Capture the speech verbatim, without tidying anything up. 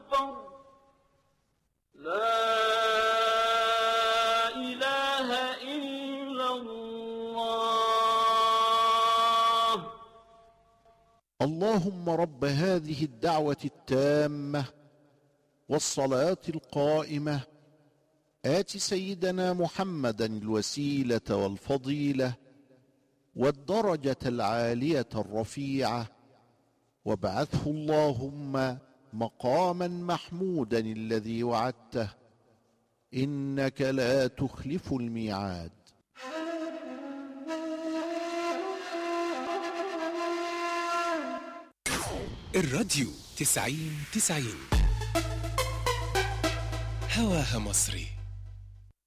أكبر لا إله إلا الله. اللهم رب هذه الدعوة التامة والصلاة القائمة آت سيدنا محمدا الوسيلة والفضيلة والدرجة العالية الرفيعة، وابعثه اللهم مقاما محمودا الذي وعدته، إنك لا تخلف الميعاد. الراديو تسعين تسعين هواها مصري.